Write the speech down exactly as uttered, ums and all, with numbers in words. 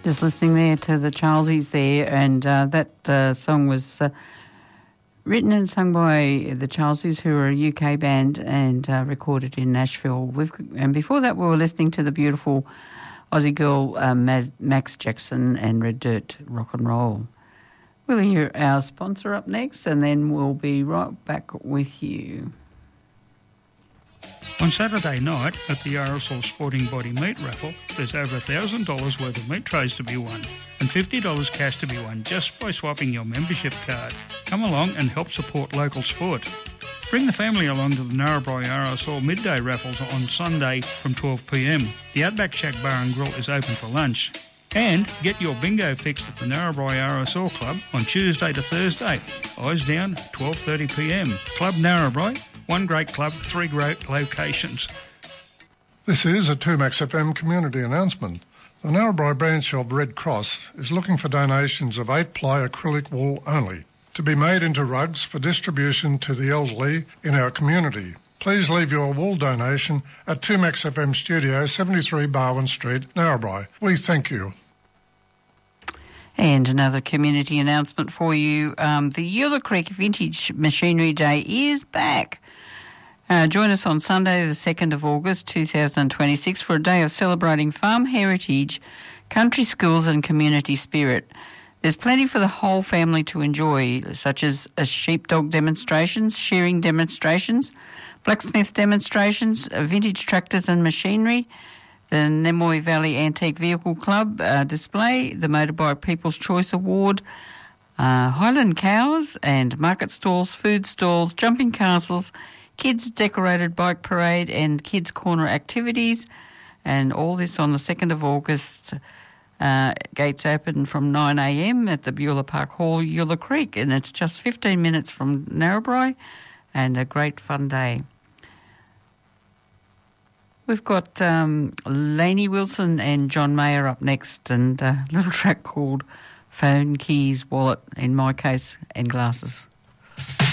Just listening there to the Charlesies there, and uh, that uh, song was uh, written and sung by the Charlesies, who are a U K band, and uh, recorded in Nashville. We've, and before that, we were listening to the beautiful Aussie girl uh, Maz, Max Jackson and Red Dirt Rock and Roll. We'll hear our sponsor up next, and then we'll be right back with you. On Saturday night at the R S L Sporting Body Meat Raffle, there's over one thousand dollars worth of meat trays to be won and fifty dollars cash to be won just by swiping your membership card. Come along and help support local sport. Bring the family along to the Narrabri R S L Midday Raffles on Sunday from twelve p m. The Outback Shack Bar and Grill is open for lunch. And get your bingo fixed at the Narrabri R S L Club on Tuesday to Thursday. Eyes down, twelve thirty p m. Club Narrabri. One great club, three great locations. This is a two Max F M community announcement. The Narrabri branch of Red Cross is looking for donations of eight-ply acrylic wool only, to be made into rugs for distribution to the elderly in our community. Please leave your wool donation at two Max F M Studio, seventy-three Barwon Street, Narrabri. We thank you. And another community announcement for you. Um, the Eula Creek Vintage Machinery Day is back. Uh, join us on Sunday, the second of August two thousand twenty-six, for a day of celebrating farm heritage, country schools and community spirit. There's plenty for the whole family to enjoy, such as a sheepdog demonstrations, shearing demonstrations, blacksmith demonstrations, uh, vintage tractors and machinery, the Nemoy Valley Antique Vehicle Club uh, display, the Motorbike People's Choice Award, uh, Highland Cows and market stalls, food stalls, jumping castles, kids' decorated bike parade and kids' corner activities, and all this on the second of August. Uh, gates open from nine a m at the Beulah Park Hall, Eula Creek, and it's just fifteen minutes from Narrabri, and a great fun day. We've got um, Lainey Wilson and John Mayer up next, and a little track called Phone, Keys, Wallet, in my case, and Glasses.